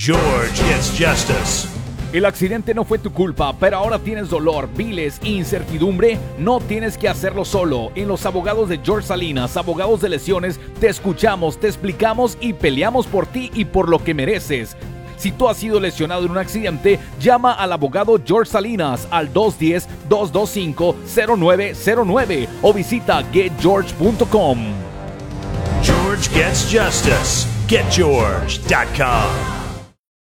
George Gets Justice. El accidente no fue tu culpa, pero ahora tienes dolor, viles e incertidumbre. No tienes que hacerlo solo. En los abogados de George Salinas, abogados de lesiones, te escuchamos, te explicamos y peleamos por ti y por lo que mereces. Si tú has sido lesionado en un accidente, llama al abogado George Salinas al 210-225-0909 o visita getgeorge.com. George Gets Justice. GetGeorge.com.